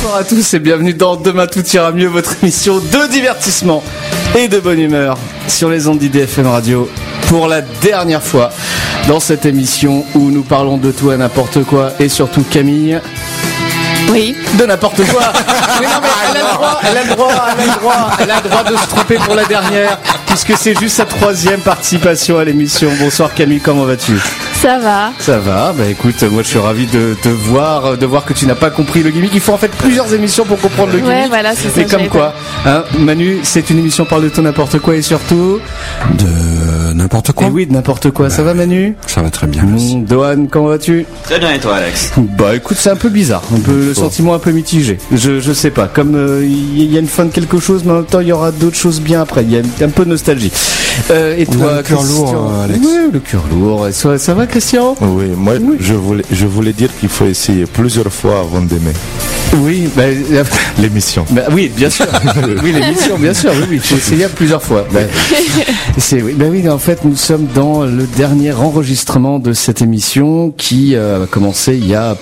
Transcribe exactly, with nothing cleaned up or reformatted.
Bonsoir à tous et bienvenue dans Demain Tout ira mieux, votre émission de divertissement et de bonne humeur sur les ondes d'I D F M Radio pour la dernière fois dans cette émission où nous parlons de tout et n'importe quoi et surtout Camille. Oui. De n'importe quoi. Mais non, mais elle a le droit, elle a le droit, elle a le droit, elle a le droit de se tromper pour la dernière puisque c'est juste sa troisième participation à l'émission. Bonsoir Camille, comment vas-tu ? Ça va. Ça va, bah écoute, moi je suis ravi de te voir, de voir que tu n'as pas compris le gimmick. Il faut en fait plusieurs émissions pour comprendre le gimmick. Ouais, voilà, c'est ça. Mais comme quoi, hein, Manu, c'est une émission parle de tout n'importe quoi et surtout de n'importe quoi. Et oui, de n'importe quoi. Bah, ça va Manu ? Ça va très bien. Merci. Mmh, Dohan, comment vas-tu ? Très bien et toi Alex ? Bah écoute, c'est un peu bizarre, un peu le sentiment un peu mitigé. Je je sais pas, comme il euh, y a une fin de quelque chose, mais en même temps il y aura d'autres choses bien après. Il y a un peu de nostalgie. Euh, et On toi, a le cœur lourd, euh, Alex. Oui, le cœur lourd. Et ça, ça va, Christian ? Oui, moi Oui. je voulais je voulais dire qu'il faut essayer plusieurs fois avant d'aimer. Oui, bah, l'émission. Bah, oui, bien sûr. Oui, l'émission, bien sûr. Oui, oui. Il faut essayer plusieurs fois. Bah, c'est oui. Bah oui. En fait, nous sommes dans le dernier enregistrement de cette émission qui euh, a commencé il y a